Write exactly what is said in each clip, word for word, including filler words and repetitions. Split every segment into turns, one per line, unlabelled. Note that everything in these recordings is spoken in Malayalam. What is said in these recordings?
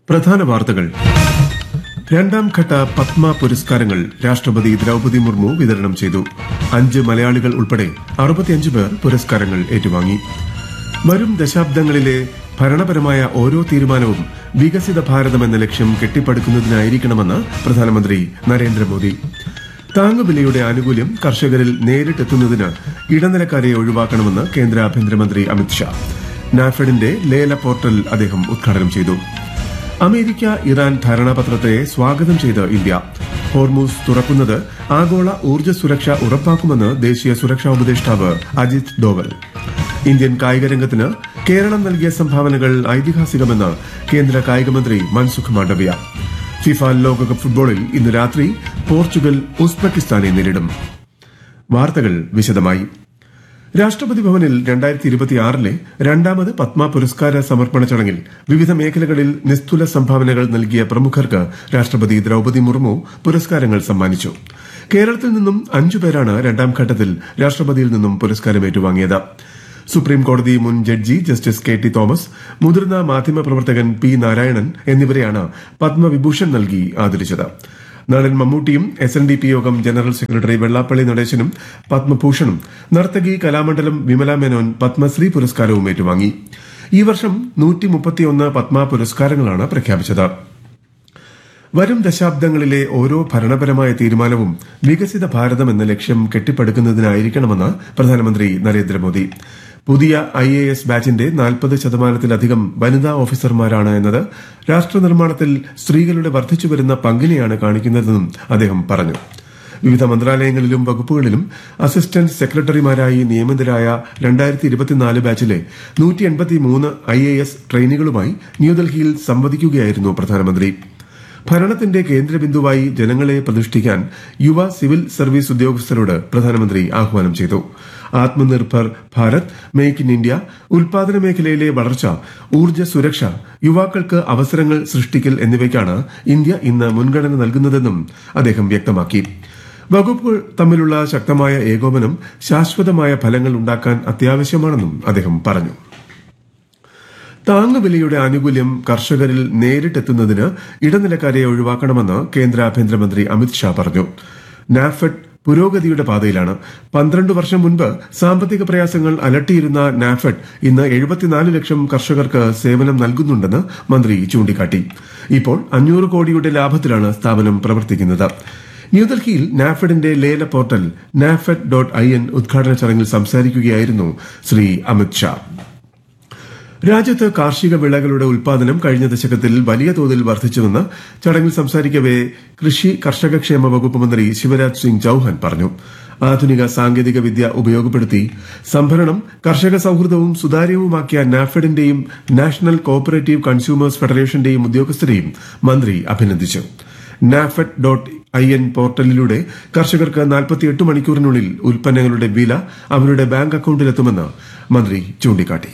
പ്രധാന വാർത്തകൾ. രണ്ടാം ഘട്ട പത്മ പുരസ്കാരങ്ങൾ രാഷ്ട്രപതി ദ്രൌപദി മുർമു വിതരണം ചെയ്തു. അഞ്ച് മലയാളികൾ ഉൾപ്പെടെ അറുപത്തിയഞ്ച് പേർ പുരസ്കാരങ്ങൾ ഏറ്റുവാങ്ങി. വരും ദശാബ്ദങ്ങളിലെ ഭരണപരമായ ഓരോ തീരുമാനവും വികസിത ഭാരതം എന്ന ലക്ഷ്യം കെട്ടിപ്പടുക്കുന്നതിനായിരിക്കണമെന്ന് പ്രധാനമന്ത്രി നരേന്ദ്രമോദി. താങ്ങുവിലയുടെ ആനുകൂല്യം കർഷകരിൽ നേരിട്ടെത്തുന്നതിന് ഇടനിലക്കാരെ ഒഴിവാക്കണമെന്ന് കേന്ദ്ര ആഭ്യന്തരമന്ത്രി അമിത്ഷാ. നാഫെഡിന്റെ ലേല പോർട്ടൽ അദ്ദേഹം ഉദ്ഘാടനം ചെയ്തു. അമേരിക്ക ഇറാൻ ധാരണാപത്രത്തെ സ്വാഗതം ചെയ്ത് ഇന്ത്യ. ഹോർമൂസ് തുറക്കുന്നത് ആഗോള ഊർജ്ജ സുരക്ഷ ഉറപ്പാക്കുമെന്ന് ദേശീയ സുരക്ഷാ ഉപദേഷ്ടാവ് അജിത് ഡോവൽ. ഇന്ത്യൻ കായിക രംഗത്തിന് കേരളം നൽകിയ സംഭാവനകൾ ഐതിഹാസികമെന്ന് കേന്ദ്ര കായികമന്ത്രി മൻസുഖ് മാണ്ഡവ്യ. ഫിഫ ലോകകപ്പ് ഫുട്ബോളിൽ ഇന്ന് രാത്രി പോർച്ചുഗൽ ഉസ്ബെക്കിസ്ഥാനെ നേരിടും. വാർത്തകൾ വിശദമായി. രാഷ്ട്രപതി ഭവനിൽ രണ്ടായിരത്തി ഇരുപത്തിയാറിലെ രണ്ടാമത് പത്മ പുരസ്കാര സമർപ്പണ ചടങ്ങിൽ വിവിധ മേഖലകളിൽ നിസ്തുല സംഭാവനകൾ നൽകിയ പ്രമുഖർക്ക് രാഷ്ട്രപതി ദ്രൌപദി മുർമു പുരസ്കാരങ്ങൾ സമ്മാനിച്ചു. കേരളത്തിൽ നിന്നും അഞ്ചു പേരാണ് രണ്ടാം ഘട്ടത്തിൽ രാഷ്ട്രപതിയിൽ നിന്നും പുരസ്കാരം ഏറ്റുവാങ്ങിയത്. സുപ്രീം കോടതി മുൻ judge justice K T Thomas, മുതിർന്ന മാധ്യമപ്രവർത്തകൻ പി നാരായണൻ എന്നിവരെയാണ് പത്മവിഭൂഷൺ നൽകി ആദരിച്ചത്. നടൻ മമ്മൂട്ടിയും എസ് എൻ ഡി പി യോഗം ജനറൽ സെക്രട്ടറി വെള്ളാപ്പള്ളി നടേശനും പത്മഭൂഷണും, നർത്തകി കലാമണ്ഡലം വിമല മേനോൻ പത്മശ്രീ പുരസ്കാരവും ഏറ്റുവാങ്ങി. ഈ വർഷം നൂറ്റി മുപ്പത്തിയൊന്ന് പത്മ പുരസ്കാരങ്ങളാണ് പ്രഖ്യാപിച്ചത്. വരും ദശാബ്ദങ്ങളിലെ ഓരോ ഭരണപരമായ തീരുമാനവും വികസിത ഭാരതം എന്ന ലക്ഷ്യം കെട്ടിപ്പടുക്കുന്നതിനായിരിക്കണമെന്ന് പ്രധാനമന്ത്രി നരേന്ദ്രമോദി. പുതിയ ഐ എ എസ് ബാച്ചിന്റെ നാൽപ്പത് ശതമാനത്തിലധികം വനിതാ ഓഫീസർമാരാണ് എന്നത് രാഷ്ട്രനിർമ്മാണത്തിൽ സ്ത്രീകളുടെ വർദ്ധിച്ചുവരുന്ന പങ്കിനെയാണ് കാണിക്കുന്നതെന്നും അദ്ദേഹം പറഞ്ഞു. വിവിധ മന്ത്രാലയങ്ങളിലും വകുപ്പുകളിലും അസിസ്റ്റന്റ് സെക്രട്ടറിമാരായി നിയമിതരായ രണ്ടായിരത്തി ഇരുപത്തിനാല് ബാച്ചിലെ നൂറ്റി എൺപത്തിമൂന്ന് ഐ എ എസ് ട്രെയിനികളുമായി ന്യൂഡൽഹിയിൽ സംവദിക്കുകയായിരുന്നു പ്രധാനമന്ത്രി. ഭരണത്തിന്റെ കേന്ദ്രബിന്ദുവായി ജനങ്ങളെ പ്രതിഷ്ഠിക്കാൻ യുവ സിവിൽ സർവീസ് ഉദ്യോഗസ്ഥരോട് പ്രധാനമന്ത്രി ആഹ്വാനം ചെയ്തു. Atmanirbhar Bharat, make in India, ഉൽപാദന മേഖലയിലെ വളർച്ച, ഊർജ്ജ സുരക്ഷ, യുവാക്കൾക്ക് അവസരങ്ങൾ സൃഷ്ടിക്കൽ എന്നിവയ്ക്കാണ് ഇന്ത്യ ഇന്ന് മുൻഗണന നൽകുന്നതെന്നും അദ്ദേഹം വ്യക്തമാക്കി. വകുപ്പുകൾ തമ്മിലുള്ള ശക്തമായ ഏകോപനം ശാശ്വതമായ ഫലങ്ങൾ ഉണ്ടാക്കാൻ അത്യാവശ്യമാണെന്നും അദ്ദേഹം പറഞ്ഞു. താങ്ങുവിലയുടെ ആനുകൂല്യം കർഷകരിൽ നേരിട്ടെത്തുന്നതിന് ഇടനിലക്കാരെ ഒഴിവാക്കണമെന്ന് കേന്ദ്ര ആഭ്യന്തരമന്ത്രി അമിത്ഷാ പറഞ്ഞു. നാഫെഡ് പുരോഗതിയുടെ പാതയിലാണ്. പന്ത്രണ്ട് വർഷം മുൻപ് സാമ്പത്തിക പ്രയാസങ്ങൾ അലട്ടിയിരുന്ന നാഫെഡ് ഇന്ന് എഴുപത്തിനാല് ലക്ഷം കർഷകർക്ക് സേവനം നൽകുന്നുണ്ടെന്ന് മന്ത്രി ചൂണ്ടിക്കാട്ടി. ഇപ്പോൾ അഞ്ഞൂറ് കോടിയുടെ ലാഭത്തിലാണ് സ്ഥാപനം പ്രവർത്തിക്കുന്നത്. ന്യൂഡൽഹിയിൽ നാഫെഡിന്റെ ലേല portal NAFED dot I N ഉദ്ഘാടന ചടങ്ങിൽ സംസാരിക്കുകയായിരുന്നു ശ്രീ അമിത്ഷാ. രാജ്യത്ത് കാർഷിക വിളകളുടെ ഉൽപാദനം കഴിഞ്ഞ ദശകത്തിൽ വലിയ തോതിൽ വർദ്ധിച്ചുവെന്ന് ചടങ്ങിൽ സംസാരിക്കവെ കൃഷി കർഷകക്ഷേമ വകുപ്പ് മന്ത്രി ശിവരാജ് സിംഗ് ചൌഹാൻ പറഞ്ഞു. ആധുനിക സാങ്കേതിക വിദ്യ ഉപയോഗപ്പെടുത്തി സംഭരണം കർഷക സൌഹൃദവും സുതാര്യവുമാക്കിയ നാഫെഡിന്റെയും നാഷണൽ കോഓപ്പറേറ്റീവ് കൺസ്യൂമേഴ്സ് ഫെഡറേഷന്റെയും ഉദ്യോഗസ്ഥരെയും മന്ത്രി അഭിനന്ദിച്ചു. നാഫെഡ് ഡോട്ട് ഐ എൻ പോർട്ടലിലൂടെ കർഷകർക്ക് നാൽപ്പത്തിയെട്ട് മണിക്കൂറിനുള്ളിൽ ഉൽപ്പന്നങ്ങളുടെ വില അവരുടെ ബാങ്ക് അക്കൌണ്ടിലെത്തുമെന്ന് മന്ത്രി ചൂണ്ടിക്കാട്ടി.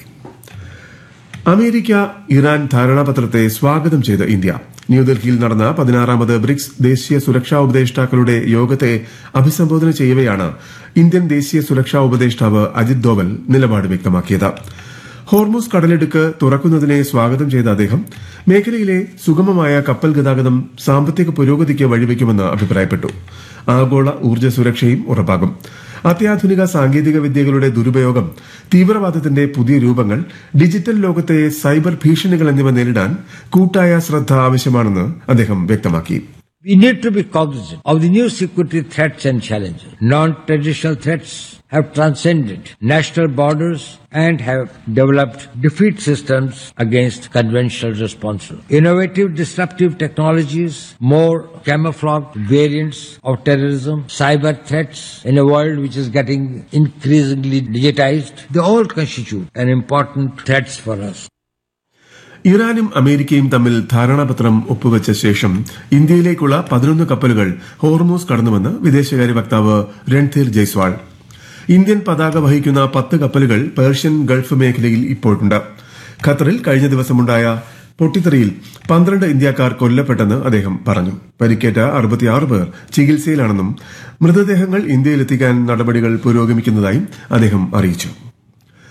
അമേരിക്ക ഇറാൻ ധാരണാപത്രത്തെ സ്വാഗതം ചെയ്ത് ഇന്ത്യ. ന്യൂഡൽഹിയിൽ നടന്ന പതിനാറാമത് ബ്രിക്സ് ദേശീയ സുരക്ഷാ ഉപദേഷ്ടാക്കളുടെ യോഗത്തെ അഭിസംബോധന ചെയ്യവെയാണ് ഇന്ത്യൻ ദേശീയ സുരക്ഷാ ഉപദേഷ്ടാവ് അജിത് ഡോവൽ നിലപാട് വ്യക്തമാക്കിയത്. ഹോർമൂസ് കടലിടുക്ക് തുറക്കുന്നതിനെ സ്വാഗതം ചെയ്ത അദ്ദേഹം മേഖലയിലെ സുഗമമായ കപ്പൽ ഗതാഗതം സാമ്പത്തിക പുരോഗതിക്ക് വഴിവെക്കുമെന്ന് അഭിപ്രായപ്പെട്ടു. ആഗോള ഊർജ്ജ സുരക്ഷയും ഉറപ്പാകും. അത്യാധുനിക സാങ്കേതിക വിദ്യകളുടെ ദുരുപയോഗം, തീവ്രവാദത്തിന്റെ പുതിയ രൂപങ്ങൾ, ഡിജിറ്റൽ ലോകത്തെ സൈബർ ഭീഷണികൾ എന്നിവ നേരിടാൻ കൂട്ടായ ശ്രദ്ധ ആവശ്യമാണെന്ന് അദ്ദേഹം വ്യക്തമാക്കി.
We need to be cognizant of the new security threats and challenges. Non-traditional threats have transcended national borders and have developed defeat systems against conventional responses. Innovative disruptive technologies, more camouflaged variants of terrorism, cyber threats in a world which is getting increasingly digitized, they all constitute an important threats for us.
ഇറാനും അമേരിക്കയും തമ്മിൽ ധാരണാപത്രം ഒപ്പുവെച്ച ശേഷം ഇന്ത്യയിലേക്കുള്ള പതിനൊന്ന് കപ്പലുകൾ ഹോർമൂസ് കടന്നുവെന്ന് വിദേശകാര്യ വക്താവ് രൺധീർ ജയ്സ്വാൾ. ഇന്ത്യൻ പതാക വഹിക്കുന്ന പത്ത് കപ്പലുകൾ പേർഷ്യൻ ഗൾഫ് മേഖലയിൽ ഇപ്പോഴുണ്ട്. ഖത്തറിൽ കഴിഞ്ഞ ദിവസമുണ്ടായ പൊട്ടിത്തെറിയിൽ പന്ത്രണ്ട് ഇന്ത്യക്കാർ കൊല്ലപ്പെട്ടെന്ന് അദ്ദേഹം പറഞ്ഞു. പരിക്കേറ്റ അറുപത്തിയാറ് പേർ ചികിത്സയിലാണെന്നും മൃതദേഹങ്ങൾ ഇന്ത്യയിലെത്തിക്കാൻ നടപടികൾ പുരോഗമിക്കുന്നതായും അദ്ദേഹം അറിയിച്ചു.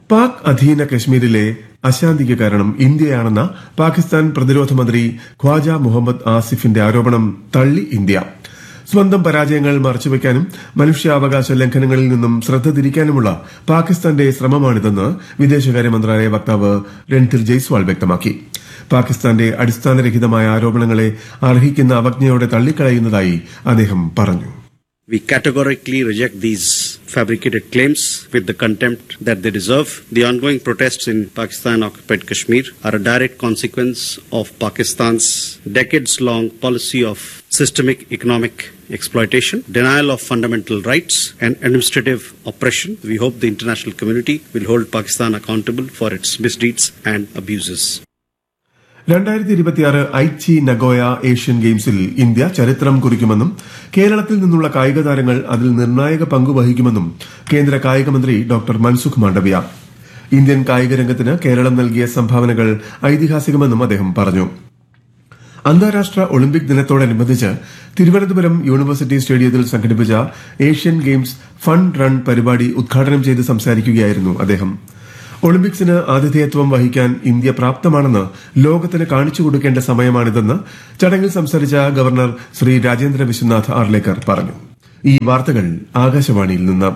പാക് അധീന കശ്മീരിലെ അശാന്തിക്ക് കാരണം ഇന്ത്യയാണെന്ന പാകിസ്ഥാൻ പ്രതിരോധ മന്ത്രി ഖ്വാജ മുഹമ്മദ് ആസിഫിന്റെ ആരോപണം തള്ളി ഇന്ത്യ. സ്വന്തം പരാജയങ്ങൾ മറച്ചുവെക്കാനും മനുഷ്യാവകാശ ലംഘനങ്ങളിൽ നിന്നും ശ്രദ്ധ തിരിക്കാനുമുള്ള പാകിസ്ഥാന്റെ ശ്രമമാണിതെന്ന് വിദേശകാര്യ മന്ത്രാലയ വക്താവ് രൺധീർ ജയ്സ്വാൾ വ്യക്തമാക്കി. പാകിസ്ഥാന്റെ അടിസ്ഥാനരഹിതമായ ആരോപണങ്ങളെ അർഹിക്കുന്ന അവജ്ഞയോടെ തള്ളിക്കളയുന്നതായി അദ്ദേഹം പറഞ്ഞു.
We categorically reject these fabricated claims with the contempt that they deserve. The ongoing protests in Pakistan-occupied Kashmir are a direct consequence of Pakistan's decades-long policy of systemic economic exploitation, denial of fundamental rights, and administrative oppression. We hope the international community will hold Pakistan accountable for its misdeeds and abuses.
രണ്ടായിരത്തി ഇരുപത്തിയാറ് ഐച്ചി നഗോയ ഏഷ്യൻ ഗെയിംസിൽ ഇന്ത്യ ചരിത്രം കുറിക്കുമെന്നും കേരളത്തിൽ നിന്നുള്ള കായിക താരങ്ങൾ അതിൽ നിർണായക പങ്കുവഹിക്കുമെന്നും കേന്ദ്ര കായിക മന്ത്രി ഡോക്ടർ മൻസുഖ് മാണ്ഡവ്യ. ഇന്ത്യൻ കായിക രംഗത്തിന് കേരളം നൽകിയ സംഭാവനകൾ ഐതിഹാസികമെന്നും അദ്ദേഹം പറഞ്ഞു. അന്താരാഷ്ട്ര ഒളിമ്പിക് ദിനത്തോടനുബന്ധിച്ച് തിരുവനന്തപുരം യൂണിവേഴ്സിറ്റി സ്റ്റേഡിയത്തിൽ സംഘടിപ്പിച്ച ഏഷ്യൻ ഗെയിംസ് ഫണ്ട് റൺ പരിപാടി ഉദ്ഘാടനം ചെയ്ത് സംസാരിക്കുകയായിരുന്നു അദ്ദേഹം. ഒളിമ്പിക്സിന് ആതിഥേയത്വം വഹിക്കാൻ ഇന്ത്യ പ്രാപ്തമാണെന്ന് ലോകത്തിന് കാണിച്ചു കൊടുക്കേണ്ട സമയമാണിതെന്ന് ചടങ്ങിൽ സംസാരിച്ച ഗവർണർ ശ്രീ രാജേന്ദ്ര വിശ്വനാഥ് ആർലേക്കർ പറഞ്ഞു. ഈ വാർത്തകൾ ആകാശവാണിയിൽ നിന്ന്.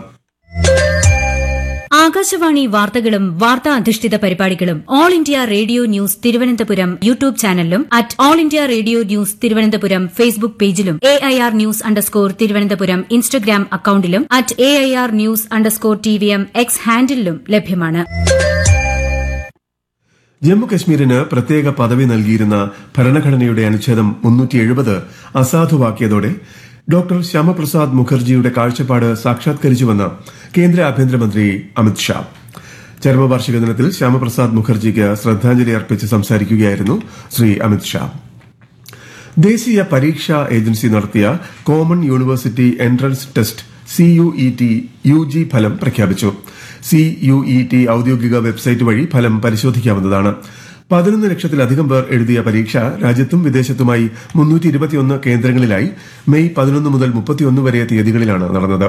ആകാശവാണി വാർത്തകളും വാർത്താ അധിഷ്ഠിത പരിപാടികളും all India radio news Thiruvananthapuram YouTube ചാനലിലും at all India radio news Thiruvananthapuram Facebook പേജിലും A I R news underscore Thiruvananthapuram Instagram അക്കൌണ്ടിലും at A I R news underscore T V M X ഹാൻഡിലും ലഭ്യമാണ്.
ജമ്മുകശ്മീരിന് പ്രത്യേക പദവി നൽകിയിരുന്ന ഭരണഘടനയുടെ അനുച്ഛേദം മുന്നൂറ്റി എഴുപത് അസാധുവാക്കിയതോടെ ഡോക്ടർ ശ്യാമപ്രസാദ് മുഖർജിയുടെ കാഴ്ചപ്പാട് സാക്ഷാത്കരിച്ചുവെന്ന് കേന്ദ്ര ആഭ്യന്തരമന്ത്രി അമിത്ഷാ. ചരമവാർഷിക ദിനത്തിൽ ശ്യാമപ്രസാദ് മുഖർജിക്ക് ശ്രദ്ധാഞ്ജലി അർപ്പിച്ച് സംസാരിക്കുകയായിരുന്നു ശ്രീ അമിത്ഷാ. ദേശീയ പരീക്ഷാ ഏജൻസി നടത്തിയ common university entrance test C U E T U G ഫലം പ്രഖ്യാപിച്ചു. സി യു ഇ ടി ഔദ്യോഗിക വെബ്സൈറ്റ് വഴി ഫലം പരിശോധിക്കാവുന്നതാണ്. പതിനൊന്ന് ലക്ഷത്തിലധികം പേർ എഴുതിയ പരീക്ഷ രാജ്യത്തും വിദേശത്തുമായി മുന്നൂറ്റി ഇരുപത്തിയൊന്ന് കേന്ദ്രങ്ങളിലായി മെയ് പതിനൊന്ന് മുതൽ മുപ്പത്തിയൊന്ന് വരെ തീയതികളിലാണ് നടന്നത്.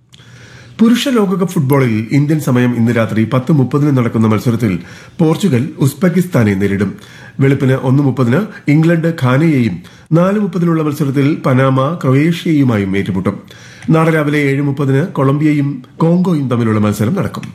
പുരുഷ ലോകകപ്പ് ഫുട്ബോളിൽ ഇന്ത്യൻ സമയം ഇന്ന് രാത്രി പത്ത് മുപ്പതിന് നടക്കുന്ന മത്സരത്തിൽ പോർച്ചുഗൽ ഉസ്ബെക്കിസ്ഥാനെ നേരിടും. വെളുപ്പിന് ഒന്ന് മുപ്പതിന് ഇംഗ്ലണ്ട് ഖാനയെയും നാല് മുപ്പതിനുള്ള മത്സരത്തിൽ പനാമ ക്രൊയേഷ്യയുമായും ഏറ്റുമുട്ടും. നാളെ രാവിലെ ഏഴ് മുപ്പതിന് കൊളംബിയയും കോങ്കോയും തമ്മിലുള്ള മത്സരം നടക്കും.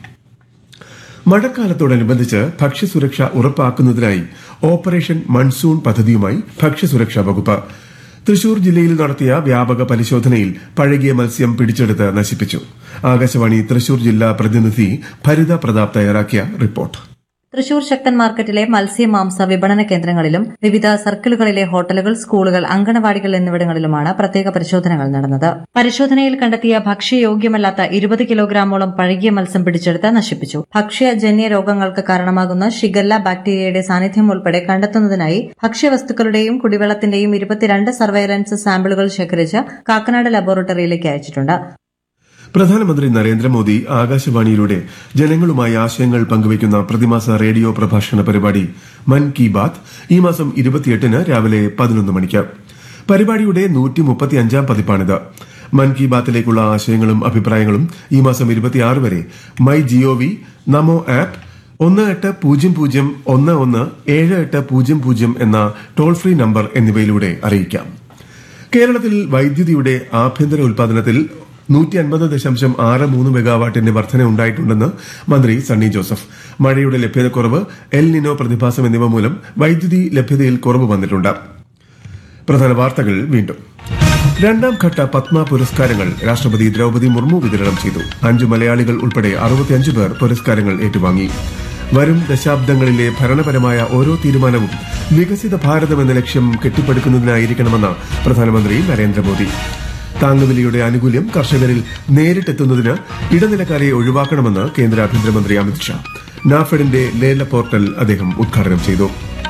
മഴക്കാലത്തോടനുബന്ധിച്ച് ഭക്ഷ്യസുരക്ഷ ഉറപ്പാക്കുന്നതിനായി ഓപ്പറേഷൻ മൺസൂൺ പദ്ധതിയുമായി ഭക്ഷ്യസുരക്ഷാ വകുപ്പ് തൃശൂർ ജില്ലയിൽ നടത്തിയ വ്യാപക പരിശോധനയിൽ പഴകിയ മത്സ്യം പിടിച്ചെടുത്ത് നശിപ്പിച്ചു. ആകാശവാണി തൃശൂർ ജില്ലാ പ്രതിനിധി ഭരിത പ്രതാപ് തയ്യാറാക്കിയ റിപ്പോർട്ട്.
തൃശൂർ ശക്തൻ മാർക്കറ്റിലെ മത്സ്യ മാംസ വിപണന കേന്ദ്രങ്ങളിലും വിവിധ സർക്കിളുകളിലെ ഹോട്ടലുകൾ, സ്കൂളുകൾ, അങ്കണവാടികൾ എന്നിവിടങ്ങളിലുമാണ് പ്രത്യേക പരിശോധനകൾ നടന്നത്. പരിശോധനയിൽ കണ്ടെത്തിയ ഭക്ഷ്യയോഗ്യമല്ലാത്ത ഇരുപത് കിലോഗ്രാമോളം പഴകിയ മത്സ്യം പിടിച്ചെടുത്ത് നശിപ്പിച്ചു. ഭക്ഷ്യജന്യ രോഗങ്ങൾക്ക് കാരണമാകുന്ന ഷിഗല്ല ബാക്ടീരിയയുടെ സാന്നിധ്യം ഉൾപ്പെടെ കണ്ടെത്തുന്നതിനായി ഭക്ഷ്യവസ്തുക്കളുടെയും കുടിവെള്ളത്തിന്റെയും ഇരുപത്തിരണ്ട് സർവൈലൻസ് സാമ്പിളുകൾ ശേഖരിച്ച് കാക്കനാട് ലബോറട്ടറിയിലേക്ക് അയച്ചിട്ടുണ്ട്.
പ്രധാനമന്ത്രി നരേന്ദ്രമോദി ആകാശവാണിയിലൂടെ ജനങ്ങളുമായി ആശയങ്ങൾ പങ്കുവയ്ക്കുന്ന പ്രതിമാസ റേഡിയോ പ്രഭാഷണ പരിപാടി മൻ കി ബാത് ഈ മാസം ഇരുപത്തിയെട്ടിന് രാവിലെ പതിനൊന്ന് മണിക്ക്. പരിപാടിയുടെ നൂറ്റി മുപ്പത്തിയഞ്ചാം പതിപ്പാണിത്. മൻ കി ബാത്തിലേക്കുള്ള ആശയങ്ങളും അഭിപ്രായങ്ങളും ഈ മാസം ഇരുപത്തിയാറ് വരെ മൈ ജിഒവി, നമോ ആപ്പ്, ഒന്ന് എട്ട് പൂജ്യം പൂജ്യം ഒന്ന് ഒന്ന് ഏഴ് എട്ട് പൂജ്യം പൂജ്യം എന്ന ടോൾ ഫ്രീ നമ്പർ എന്നിവയിലൂടെ അറിയിക്കാം. കേരളത്തിൽ വൈദ്യുതിയുടെ ആഭ്യന്തര ഉൽപാദനത്തിൽ നൂറ്റി അൻപത് ദശാംശം ആറ് മൂന്ന് മെഗാവാട്ടിന്റെ വർധന ഉണ്ടായിട്ടുണ്ടെന്ന് മന്ത്രി സണ്ണി ജോസഫ്. മഴയുടെ ലഭ്യതക്കുറവ്, എൽ നിനോ പ്രതിഭാസം എന്നിവ മൂലം വൈദ്യുതി ലഭ്യതയിൽ കുറവ് വന്നിട്ടുണ്ട്. പ്രധാന വാർത്തകൾ വീണ്ടും. രണ്ടാം ഘട്ട പത്മ പുരസ്കാരങ്ങൾ രാഷ്ട്രപതി ദ്രൌപദി മുർമു വിതരണം ചെയ്തു. അഞ്ചു മലയാളികൾ ഉൾപ്പെടെ അറുപത്തിയഞ്ച് പേർ പുരസ്കാരങ്ങൾ ഏറ്റുവാങ്ങി. വരും ദശാബ്ദങ്ങളിലെ ഭരണപരമായ ഓരോ തീരുമാനവും വികസിത ഭാരതം എന്ന ലക്ഷ്യം കെട്ടിപ്പടുക്കുന്നതിനായിരിക്കണമെന്ന് പ്രധാനമന്ത്രി നരേന്ദ്രമോദി. താങ്ങുവിലയുടെ ആനുകൂല്യം കർഷകരിൽ നേരിട്ടെത്തുന്നതിന് ഇടനിലക്കാരെ ഒഴിവാക്കണമെന്ന് കേന്ദ്ര ആഭ്യന്തരമന്ത്രി അമിത്ഷാ. നാഫെഡിന്റെ ലേല പോർട്ടൽ അദ്ദേഹം ഉദ്ഘാടനം ചെയ്തു.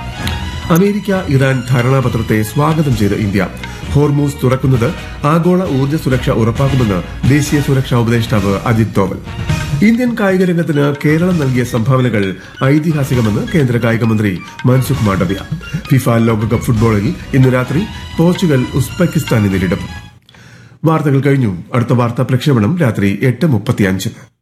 അമേരിക്ക ഇറാൻ ധാരണാപത്രത്തെ സ്വാഗതം ചെയ്ത് ഇന്ത്യ. ഹോർമൂസ് തുറക്കുന്നത് ആഗോള ഊർജ്ജ സുരക്ഷ ഉറപ്പാക്കുമെന്ന് ദേശീയ സുരക്ഷാ ഉപദേഷ്ടാവ് അജിത് ഡോവൽ. ഇന്ത്യൻ കായിക രംഗത്തിന് കേരളം നൽകിയ സംഭാവനകൾ ഐതിഹാസികമെന്ന് കേന്ദ്ര കായിക മന്ത്രി മൻസുഖ് മാണ്ഡവ്യ. ഫിഫ ലോകകപ്പ് ഫുട്ബോളിൽ ഇന്ന് രാത്രി പോർച്ചുഗൽ ഉസ്ബെക്കിസ്ഥാനെ നേരിടും. വാർത്തകൾ കഴിഞ്ഞു. അടുത്ത വാർത്താ പ്രക്ഷേപണം രാത്രി എട്ട് മുപ്പത്തിയഞ്ചിന്.